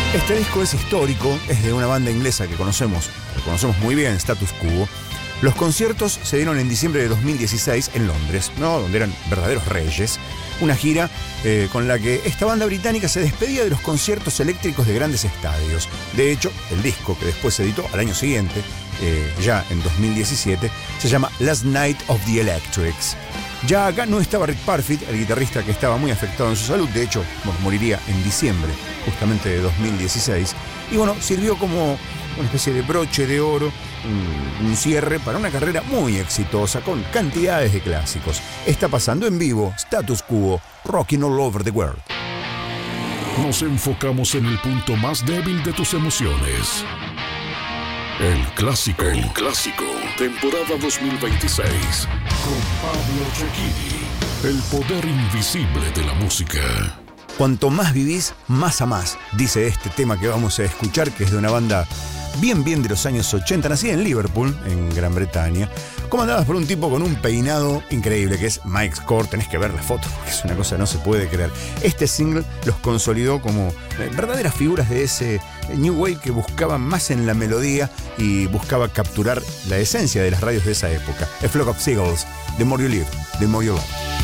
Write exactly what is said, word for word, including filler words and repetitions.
Este disco es histórico, es de una banda inglesa que conocemos, que conocemos muy bien, Status Quo. Los conciertos se dieron en diciembre de dos mil dieciséis en Londres, ¿no? Donde eran verdaderos reyes. Una gira eh, con la que esta banda británica se despedía de los conciertos eléctricos de grandes estadios. De hecho, el disco que después se editó al año siguiente, eh, ya en dos mil diecisiete, se llama Last Night of the Electrics. Ya acá no estaba Rick Parfitt, el guitarrista que estaba muy afectado en su salud. De hecho, bueno, moriría en diciembre justamente de dos mil dieciséis. Y bueno, sirvió como una especie de broche de oro, un, un cierre para una carrera muy exitosa con cantidades de clásicos. Está pasando en vivo Status Quo, Rocking All Over the World. Nos enfocamos en el punto más débil de tus emociones. El clásico. El clásico. Temporada dos mil veintiséis. Con Pablo Cecchini. El poder invisible de la música. Cuanto más vivís, más amás, dice este tema que vamos a escuchar, que es de una banda bien bien de los años ochenta, nacida en Liverpool, en Gran Bretaña, comandadas por un tipo con un peinado increíble, que es Mike Score. Tenés que ver la foto, porque es una cosa que no se puede creer. Este single los consolidó como verdaderas figuras de ese New Wave que buscaban más en la melodía y buscaba capturar la esencia de las radios de esa época. A Flock of Seagulls, The More You Live, The More You Love.